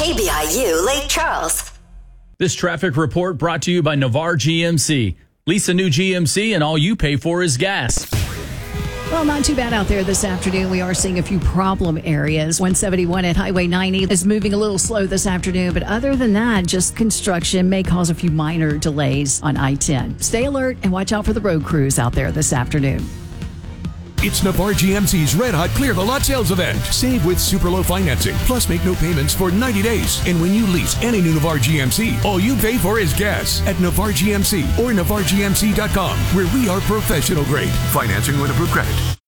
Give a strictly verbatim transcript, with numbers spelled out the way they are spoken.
K B I U Lake Charles. This traffic report brought to you by Navarre G M C. Lease a new G M C and all you pay for is gas. Well, not too bad out there this afternoon. We are seeing a few problem areas. one seventy-one at Highway ninety is moving a little slow this afternoon, but other than that, just construction may cause a few minor delays on I ten. Stay alert and watch out for the road crews out there this afternoon. It's Navarre G M C's Red Hot Clear the Lot sales event. Save with super low financing, plus make no payments for ninety days. And when you lease any new Navarre G M C, all you pay for is gas at Navarre G M C or Navarre G M C dot com, where we are professional grade. Financing with approved credit.